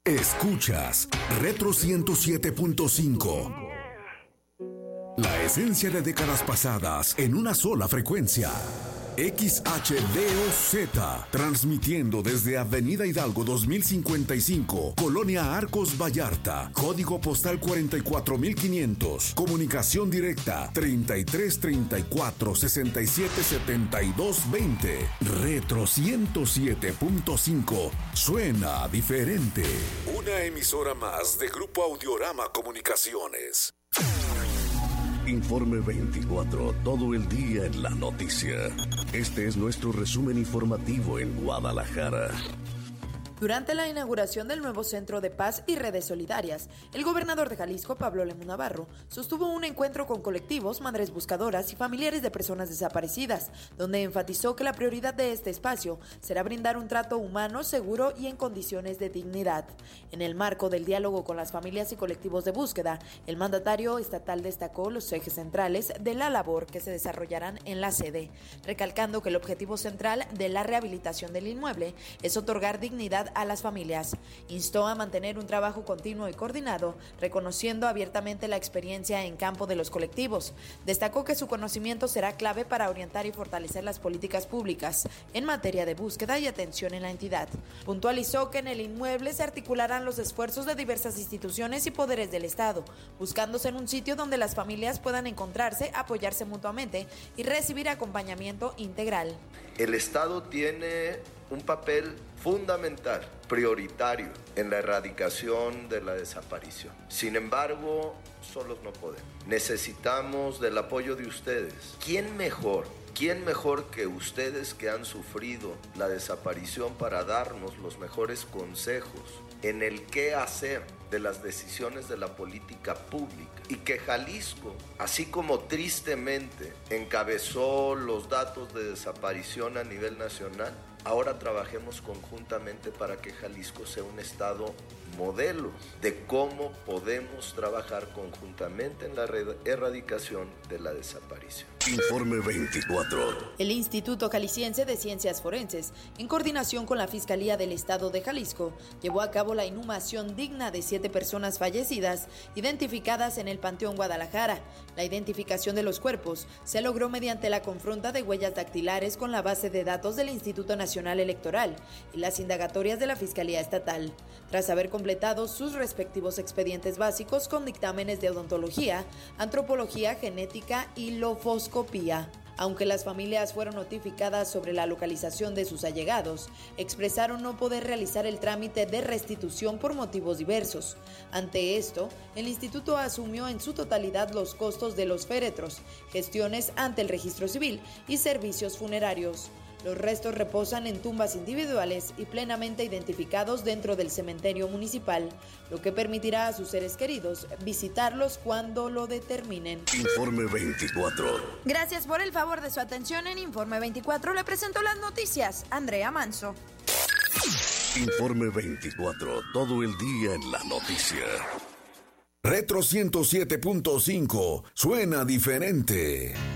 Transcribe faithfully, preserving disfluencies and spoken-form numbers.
Escuchas Retro ciento siete punto cinco. La esencia de décadas pasadas en una sola frecuencia. X H D O Z, transmitiendo desde Avenida Hidalgo dos mil cincuenta y cinco, Colonia Arcos Vallarta, código postal cuarenta y cuatro mil quinientos, comunicación directa treinta y tres treinta y cuatro sesenta y siete setenta y dos veinte. Retro ciento siete punto cinco, suena diferente. Una emisora más de Grupo Audiorama Comunicaciones. Informe veinticuatro, todo el día en la noticia. Este es nuestro resumen informativo en Guadalajara. Durante la inauguración del nuevo Centro de Paz y Redes Solidarias, el gobernador de Jalisco, Pablo Lemún Navarro, sostuvo un encuentro con colectivos, madres buscadoras y familiares de personas desaparecidas, donde enfatizó que la prioridad de este espacio será brindar un trato humano, seguro y en condiciones de dignidad. En el marco del diálogo con las familias y colectivos de búsqueda, el mandatario estatal destacó los ejes centrales de la labor que se desarrollarán en la sede, recalcando que el objetivo central de la rehabilitación del inmueble es otorgar dignidad a las familias. Instó a mantener un trabajo continuo y coordinado, reconociendo abiertamente la experiencia en campo de los colectivos. Destacó que su conocimiento será clave para orientar y fortalecer las políticas públicas en materia de búsqueda y atención en la entidad. Puntualizó que en el inmueble se articularán los esfuerzos de diversas instituciones y poderes del Estado, buscando ser un sitio donde las familias puedan encontrarse, apoyarse mutuamente y recibir acompañamiento integral. El Estado tiene un papel fundamental, prioritario en la erradicación de la desaparición. Sin embargo, solos no podemos. Necesitamos del apoyo de ustedes. ¿Quién mejor? ¿Quién mejor que ustedes que han sufrido la desaparición para darnos los mejores consejos en el qué hacer de las decisiones de la política pública? Y que Jalisco, así como tristemente encabezó los datos de desaparición a nivel nacional, ahora trabajemos conjuntamente para que Jalisco sea un estado modelo de cómo podemos trabajar conjuntamente en la erradicación de la desaparición. Informe veinticuatro. El Instituto Jalisciense de Ciencias Forenses, en coordinación con la Fiscalía del Estado de Jalisco, llevó a cabo la inhumación digna de siete personas fallecidas, identificadas en el Panteón Guadalajara. La identificación de los cuerpos se logró mediante la confronta de huellas dactilares con la base de datos del Instituto Nacional Electoral y las indagatorias de la Fiscalía Estatal, tras haber completado sus respectivos expedientes básicos con dictámenes de odontología, antropología, genética y lofoscopía. Aunque las familias fueron notificadas sobre la localización de sus allegados, expresaron no poder realizar el trámite de restitución por motivos diversos. Ante esto, el instituto asumió en su totalidad los costos de los féretros, gestiones ante el registro civil y servicios funerarios. Los restos reposan en tumbas individuales y plenamente identificados dentro del cementerio municipal, lo que permitirá a sus seres queridos visitarlos cuando lo determinen. Informe veinticuatro. Gracias por el favor de su atención. En Informe veinticuatro le presento las noticias, Andrea Manso. Informe veinticuatro, todo el día en la noticia. Retro ciento siete punto cinco, suena diferente.